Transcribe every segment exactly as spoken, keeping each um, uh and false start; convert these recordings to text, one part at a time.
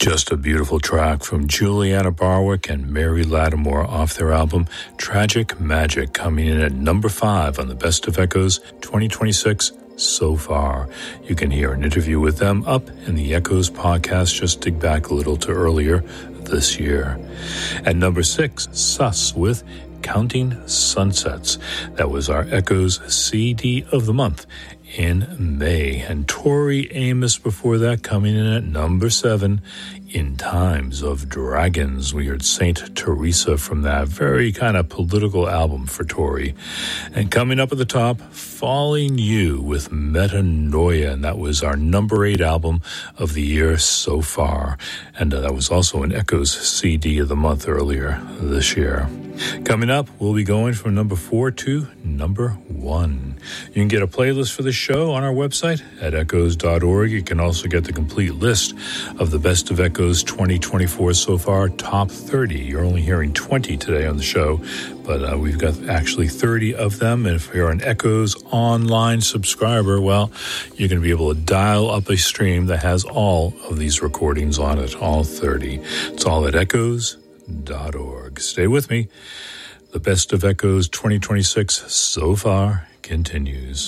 Just a beautiful track from Juliana Barwick and Mary Lattimore off their album Tragic Magic, coming in at number five on the Best of Echoes twenty twenty-six so far. You can hear an interview with them up in the Echoes podcast. Just dig back a little to earlier this year. At number six, Sus with Counting Sunsets. That was our Echoes C D of the month in May. And Tori Amos before that, coming in at number seven, In Times of Dragons. We heard Saint Teresa from that very kind of political album for Tori. And coming up at the top, Falling You with Metanoia, and that was our number eight album of the year so far. And uh, that was also an Echoes C D of the month earlier this year. Coming up, we'll be going from number four to number one. You can get a playlist for the show on our website at echoes dot org. You can also get the complete list of the Best of Echoes twenty twenty-four so far, top thirty. You're only hearing twenty today on the show, but uh, we've got actually thirty of them. And if you're an Echoes online subscriber, well, you're going to be able to dial up a stream that has all of these recordings on it, all thirty. It's all at echoes dot org. Stay with me. The Best of Echoes twenty twenty-six so far continues.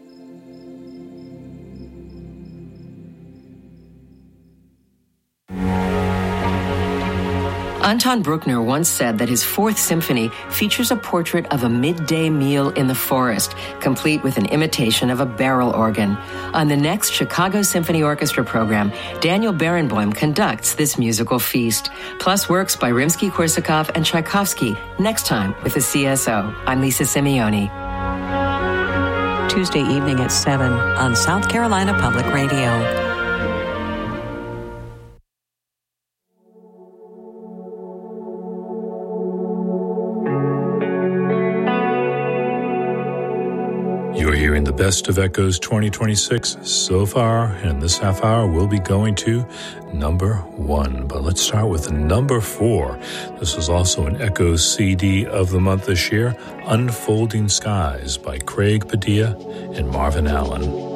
Anton Bruckner once said that his Fourth Symphony features a portrait of a midday meal in the forest, complete with an imitation of a barrel organ. On the next Chicago Symphony Orchestra program, Daniel Barenboim conducts this musical feast, plus works by Rimsky-Korsakov and Tchaikovsky, next time with the C S O. I'm Lisa Simeone. Tuesday evening at seven on South Carolina Public Radio. Hearing the Best of Echoes twenty twenty-six so far, and this half hour we'll be going to number one. But let's start with number four. This is also an Echoes C D of the month this year, Unfolding Skies by Craig Padilla and Marvin Allen.